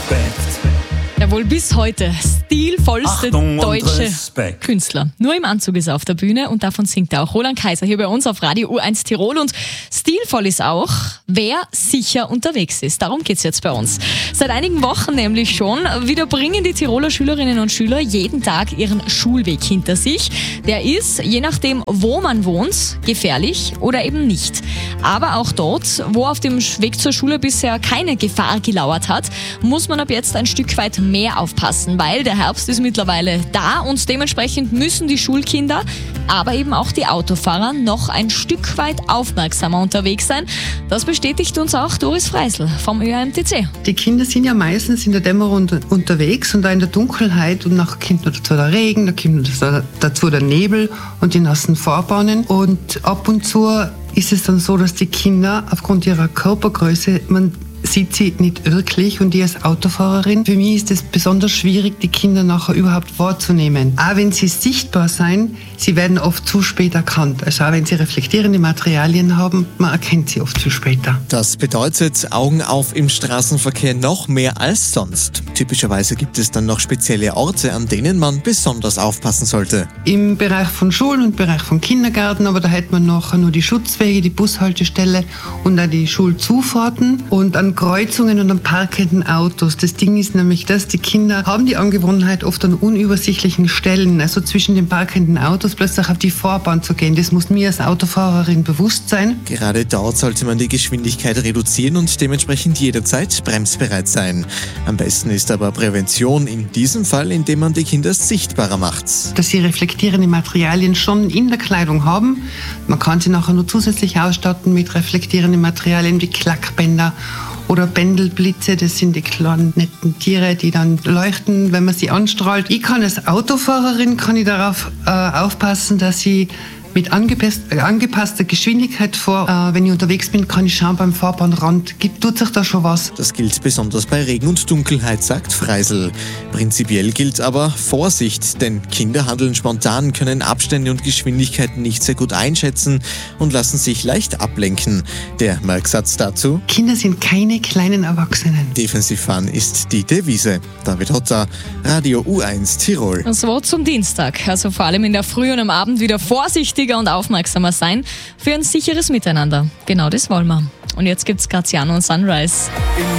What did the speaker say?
Der wohl bis heute stilvollste Achtung und deutsche Respekt. Künstler. Nur im Anzug ist er auf der Bühne und davon singt er auch. Roland Kaiser hier bei uns auf Radio U1 Tirol. Und stilvoll ist auch, wer sicher unterwegs ist. Darum geht's jetzt bei uns. Seit einigen Wochen nämlich schon wieder bringen die Tiroler Schülerinnen und Schüler jeden Tag ihren Schulweg hinter sich. Der ist, je nachdem wo man wohnt, gefährlich oder eben nicht. Aber auch dort, wo auf dem Weg zur Schule bisher keine Gefahr gelauert hat, muss man ab jetzt ein Stück weit mehr aufpassen, weil der Herbst ist mittlerweile da und dementsprechend müssen die Schulkinder, aber eben auch die Autofahrer noch ein Stück weit aufmerksamer unterwegs sein. Das bestätigt uns auch Doris Freisl vom ÖAMTC. Die Kinder sind ja meistens in der Dämmerung unterwegs und da in der Dunkelheit und nachher kommt noch dazu der Regen, da kommt dazu der Nebel und die nassen Fahrbahnen und ab und zu ist es dann so, dass die Kinder aufgrund ihrer Körpergröße, man sieht sie nicht wirklich und ich als Autofahrerin, für mich ist es besonders schwierig, die Kinder nachher überhaupt wahrzunehmen. Auch wenn sie sichtbar sein, sie werden oft zu spät erkannt. Also auch wenn sie reflektierende Materialien haben, man erkennt sie oft zu später. Das bedeutet Augen auf im Straßenverkehr noch mehr als sonst. Typischerweise gibt es dann noch spezielle Orte, an denen man besonders aufpassen sollte. Im Bereich von Schulen und im Bereich von Kindergärten, aber da hätte man noch nur die Schutzwege, die Bushaltestelle und auch die Schulzufahrten und an Kreuzungen und an parkenden Autos. Das Ding ist nämlich das, die Kinder haben die Angewohnheit, oft an unübersichtlichen Stellen, also zwischen den parkenden Autos, plötzlich auf die Fahrbahn zu gehen. Das muss mir als Autofahrerin bewusst sein. Gerade dort sollte man die Geschwindigkeit reduzieren und dementsprechend jederzeit bremsbereit sein. Am besten ist aber Prävention, in diesem Fall, indem man die Kinder sichtbarer macht. Dass sie reflektierende Materialien schon in der Kleidung haben. Man kann sie nachher nur zusätzlich ausstatten mit reflektierenden Materialien wie Klackbänder oder Pendelblitze, das sind die kleinen netten Tiere, die dann leuchten, wenn man sie anstrahlt. Ich kann als Autofahrerin darauf aufpassen, dass ich mit angepasster Geschwindigkeit fahre. Wenn ich unterwegs bin, kann ich schauen beim Fahrbahnrand, tut sich da schon was. Das gilt besonders bei Regen und Dunkelheit, sagt Freisl. Prinzipiell gilt aber Vorsicht, denn Kinder handeln spontan, können Abstände und Geschwindigkeiten nicht sehr gut einschätzen und lassen sich leicht ablenken. Der Merksatz dazu: Kinder sind keine kleinen Erwachsenen. Defensiv fahren ist die Devise. David Hotter, Radio U1 Tirol. Das Wort zum Dienstag. Also vor allem in der Früh und am Abend wieder vorsichtiger und aufmerksamer sein für ein sicheres Miteinander. Genau das wollen wir. Und jetzt gibt's Graziano und Sunrise.